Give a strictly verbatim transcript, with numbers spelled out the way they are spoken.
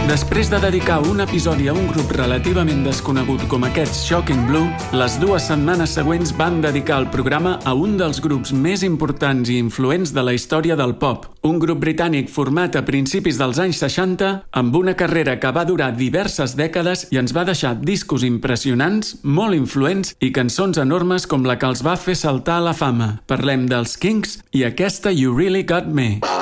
Després de dedicar un episodi a un grup relativament desconegut com aquests Shocking Blue, les dues setmanes següents van dedicar el programa a un dels grups més importants i influents de la història del pop. Un grup britànic format a principis dels anys seixanta, amb una carrera que va durar diverses dècades i ens va deixar discos impressionants, molt influents i cançons enormes com la que els va fer saltar a la fama. Parlem dels Kinks i aquesta You Really Got Me.